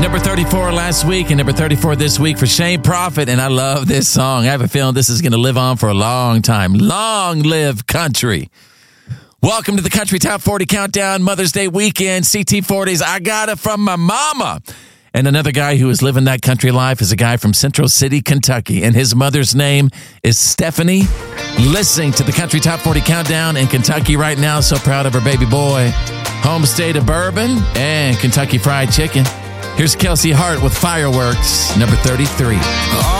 Number 34 last week and number 34 this week for Shane Prophet. And I love this song. I have a feeling this is going to live on for a long time. Long live country. Welcome to the Country Top 40 Countdown Mother's Day weekend. CT40's I Got It From My Mama. And another guy who is living that country life is a guy from Central City, Kentucky. And his mother's name is Stephanie. Listening to the Country Top 40 Countdown in Kentucky right now. So proud of her baby boy. Home state of bourbon and Kentucky Fried Chicken. Here's Kelsey Hart with Fireworks, number 33.